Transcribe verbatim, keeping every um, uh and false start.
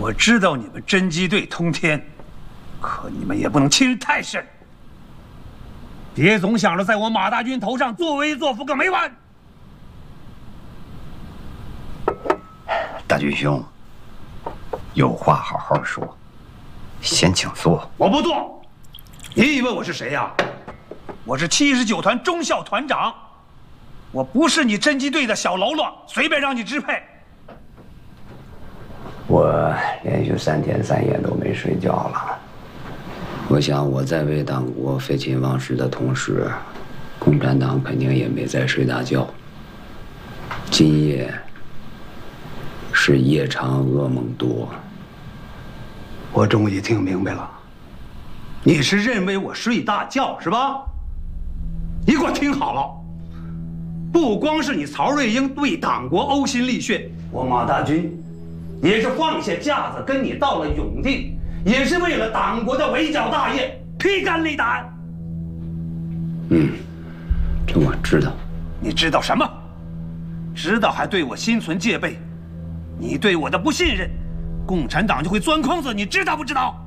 我知道你们侦缉队通天，可你们也不能欺人太甚。别总想着在我马大军头上作威作福个没完。 大军兄，有话好好说，先请坐。 我不坐。你以为我是谁呀？我是七十九团中校团长，我不是你侦缉队的小喽啰，随便让你支配。 我连续三天三夜都没睡觉了。我想我在为党国废寝忘食的同时，共产党肯定也没在睡大觉。今夜是夜长噩梦多。 我终于听明白了，你是认为我睡大觉是吧？你给我听好了，不光是你曹瑞英对党国呕心沥血，我马大军也是放下架子跟你到了永定，也是为了党国的围剿大业披肝沥胆。 嗯，这我知道。 你知道什么？知道还对我心存戒备？你对我的不信任，共产党就会钻空子，你知道不知道？